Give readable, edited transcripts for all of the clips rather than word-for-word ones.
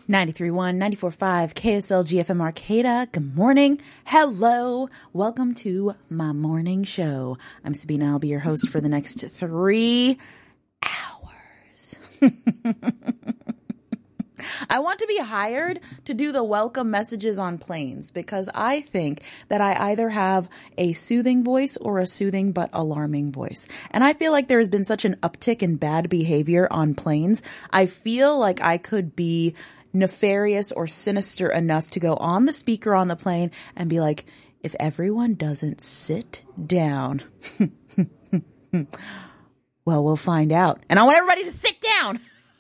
93.1, 94.5, KSL GFM Arcata. Good morning. Hello. Welcome to my morning show. I'm Sabina. I'll be your host for the next 3 hours. I want to be hired to do the welcome messages on planes because I think that I either have a soothing voice or a soothing but alarming voice. And I feel like there has been such an uptick in bad behavior on planes. I feel like I could be nefarious or sinister enough to go on the speaker on the plane and be like, if everyone doesn't sit down, well, we'll find out. And I want everybody to sit down.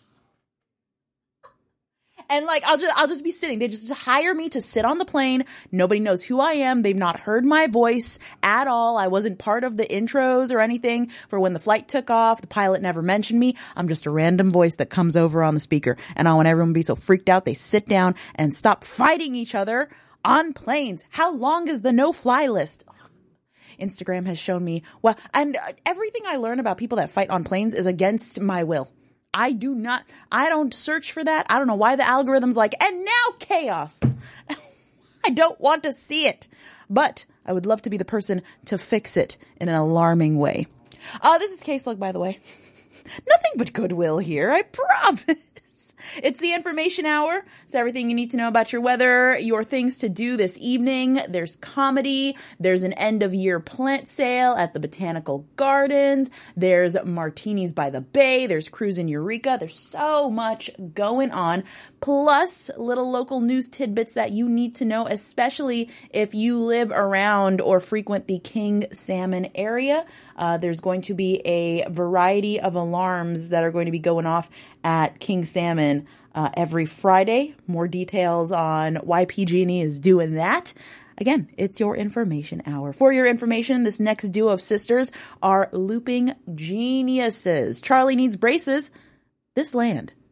And like, I'll just be sitting. They just hire me to sit on the plane. Nobody knows who I am. They've not heard my voice at all. I wasn't part of the intros or anything for when the flight took off. The pilot never mentioned me. I'm just a random voice that comes over on the speaker. And I want everyone to be so freaked out they sit down and stop fighting each other on planes. How long is the no-fly list? Instagram has shown me, well, and everything I learn about people that fight on planes is against my will. I don't search for that. I don't know why the algorithm's like, and now chaos. I don't want to see it, but I would love to be the person to fix it in an alarming way. This is K-Slug, by the way. Nothing but goodwill here, I promise. It's the information hour. It's everything you need to know about your weather, your things to do this evening. There's comedy. There's an end of year plant sale at the Botanical Gardens. There's martinis by the bay. There's cruise in Eureka. There's so much going on. Plus little local news tidbits that you need to know, especially if you live around or frequent the King Salmon area. There's going to be a variety of alarms that are going to be going off at King Salmon every Friday. More details on why PG&E is doing that. Again, it's your information hour. For your information, this next duo of sisters are looping geniuses. Charlie needs braces. This land